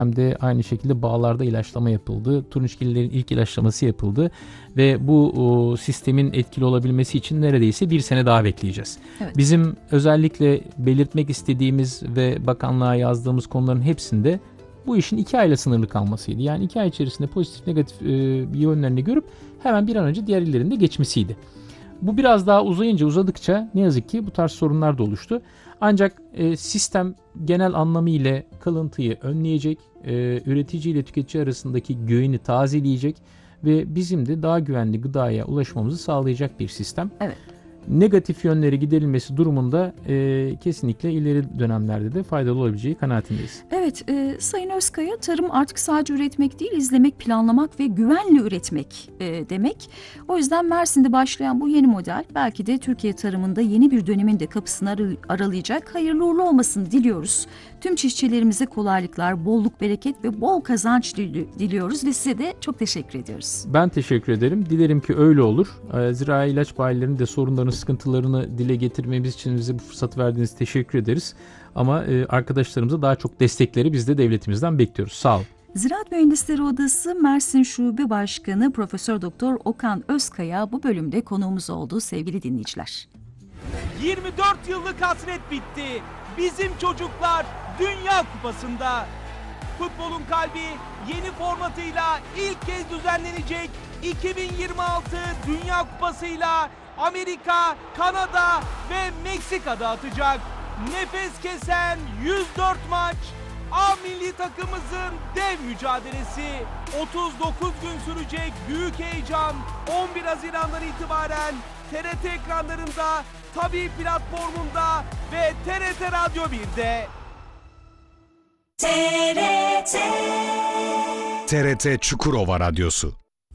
hem de aynı şekilde bağlarda ilaçlama yapıldı. Turunçgillerin ilk ilaçlaması yapıldı ve bu sistemin etkili olabilmesi için neredeyse 1 sene daha bekleyeceğiz. Evet. Bizim özellikle belirtmek istediğimiz ve bakanlığa yazdığımız konuların hepsinde bu işin 2 ayla sınırlı kalmasıydı. Yani 2 ay içerisinde pozitif negatif yönlerini görüp hemen bir an önce diğer illerinde geçmesiydi. Bu biraz daha uzadıkça ne yazık ki bu tarz sorunlar da oluştu. Ancak sistem genel anlamıyla kalıntıyı önleyecek, üretici ile tüketici arasındaki güveni tazeleyecek ve bizim de daha güvenli gıdaya ulaşmamızı sağlayacak bir sistem. Evet. Negatif yönleri giderilmesi durumunda kesinlikle ileri dönemlerde de faydalı olabileceği kanaatindeyiz. Evet, Sayın Özkaya, tarım artık sadece üretmek değil, izlemek, planlamak ve güvenli üretmek demek. O yüzden Mersin'de başlayan bu yeni model belki de Türkiye tarımında yeni bir dönemin de kapısını aralayacak. Hayırlı uğurlu olmasını diliyoruz. Tüm çiftçilerimize kolaylıklar, bolluk, bereket ve bol kazanç diliyoruz ve size de çok teşekkür ediyoruz. Ben teşekkür ederim. Dilerim ki öyle olur. Zirai ilaç bayilerinin de sorunlarını, sıkıntılarını dile getirmemiz için bize bu fırsatı verdiğiniz teşekkür ederiz. Ama arkadaşlarımıza daha çok destekleri biz de devletimizden bekliyoruz. Sağ olun. Ziraat Mühendisleri Odası Mersin Şube Başkanı Profesör Doktor Okan Özkaya bu bölümde konuğumuz oldu sevgili dinleyiciler. 24 yıllık hasret bitti. Bizim çocuklar Dünya Kupası'nda. Futbolun kalbi yeni formatıyla ilk kez düzenlenecek 2026 Dünya Kupası'yla Amerika, Kanada ve Meksika'da atacak. Nefes kesen 104 maç, A milli takımımızın dev mücadelesi. 39 gün sürecek büyük heyecan 11 Haziran'dan itibaren TRT ekranlarında, Tabii platformunda ve TRT Radyo 1'de. TRT Çukurova Radyosu.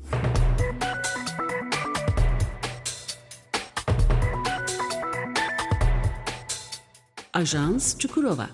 Ajans Çukurova.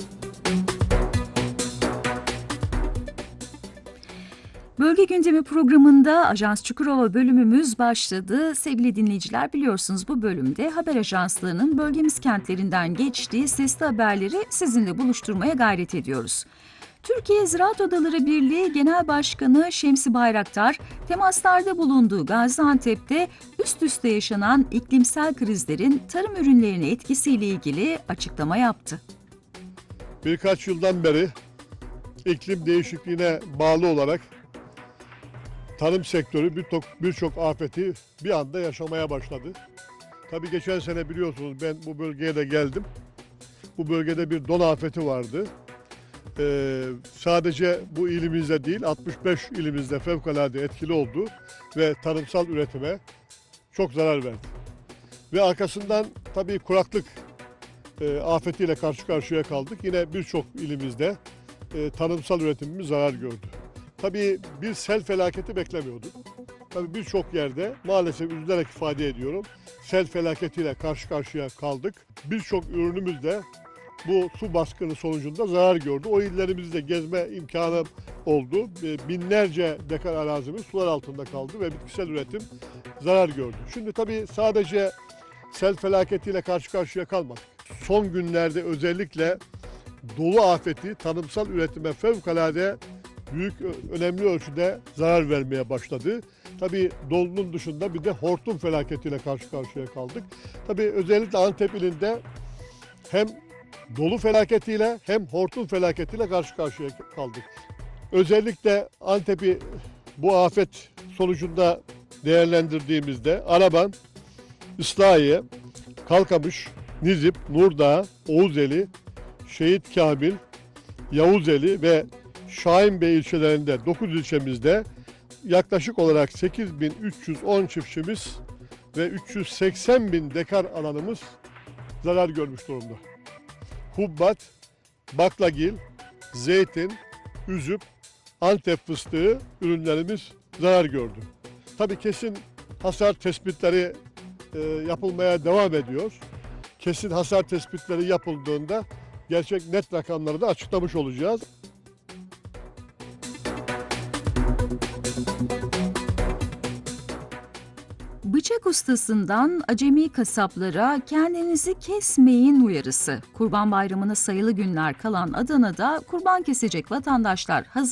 Bölge Gündemi programında Ajans Çukurova bölümümüz başladı. Sevgili dinleyiciler, biliyorsunuz bu bölümde haber ajanslarının bölgemiz kentlerinden geçtiği sesli haberleri sizinle buluşturmaya gayret ediyoruz. Türkiye Ziraat Odaları Birliği Genel Başkanı Şemsi Bayraktar, temaslarda bulunduğu Gaziantep'te üst üste yaşanan iklimsel krizlerin tarım ürünlerine etkisiyle ilgili açıklama yaptı. Birkaç yıldan beri iklim değişikliğine bağlı olarak tarım sektörü birçok afeti bir anda yaşamaya başladı. Tabii geçen sene biliyorsunuz ben bu bölgeye de geldim. Bu bölgede bir don afeti vardı. Sadece bu ilimizde değil 65 ilimizde fevkalade etkili oldu ve tarımsal üretime çok zarar verdi. Ve arkasından tabii kuraklık afetiyle karşı karşıya kaldık. Yine birçok ilimizde tarımsal üretimimiz zarar gördü. Tabii bir sel felaketi beklemiyorduk. Tabii birçok yerde maalesef üzülerek ifade ediyorum sel felaketiyle karşı karşıya kaldık. Birçok ürünümüz de bu su baskını sonucunda zarar gördü. O illerimizde gezme imkanı oldu. Binlerce dekar arazimiz sular altında kaldı ve bitkisel üretim zarar gördü. Şimdi tabii sadece sel felaketiyle karşı karşıya kalmadık. Son günlerde özellikle dolu afeti tarımsal üretime fevkalade büyük, önemli ölçüde zarar vermeye başladı. Tabii dolunun dışında bir de hortum felaketiyle karşı karşıya kaldık. Tabii özellikle Antep ilinde hem dolu felaketiyle hem hortum felaketiyle karşı karşıya kaldık. Özellikle Antep'i bu afet sonucunda değerlendirdiğimizde Araban, İslahiye, Kalkamış, Nizip, Nurdağ, Oğuzeli, Şehit Kamil, Yavuzeli ve Şahinbey ilçelerinde 9 ilçemizde yaklaşık olarak 8.310 çiftçimiz ve 380.000 dekar alanımız zarar görmüş durumda. Hubbat, baklagil, zeytin, üzüm, Antep fıstığı ürünlerimiz zarar gördü. Tabii kesin hasar tespitleri yapılmaya devam ediyor. Kesin hasar tespitleri yapıldığında gerçek net rakamları da açıklamış olacağız. Bıçak Kemik ustasından acemi kasaplara kendinizi kesmeyin uyarısı. Kurban Bayramı'na sayılı günler kalan Adana'da kurban kesecek vatandaşlar hazır